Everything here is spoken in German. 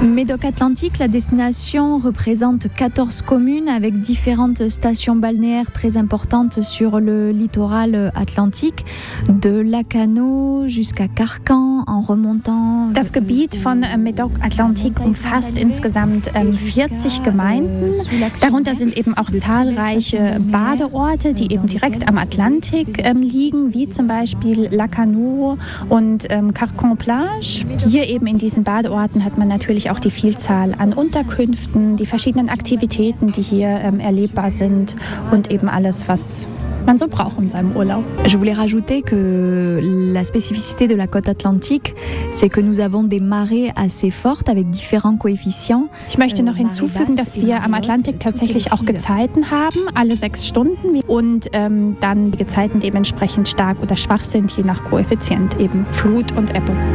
Médoc-Atlantique, la destination représente 14 communes avec différentes stations balnéaires très importantes sur le littoral atlantique, de Lacanau jusqu'à Carcan en remontant. Das Gebiet von Médoc-Atlantique umfasst insgesamt 40 Gemeinden. Darunter sind eben auch zahlreiche Badeorte, die eben direkt am Atlantik liegen, wie zum Beispiel Lacanau und Carcan-Plage. Hier eben in diesen Badeorten hat man natürlich auch die Vielzahl an Unterkünften, die verschiedenen Aktivitäten, die hier erlebbar sind und eben alles, was man so braucht in seinem Urlaub. Je voulais rajouter que la spécificité de la côte atlantique, c'est que nous avons des marées assez fortes avec différents coefficients. Ich möchte noch hinzufügen, dass wir am Atlantik tatsächlich auch Gezeiten haben, alle 6 Stunden und dann die Gezeiten dementsprechend stark oder schwach sind, je nach Koeffizient eben Flut und Ebbe.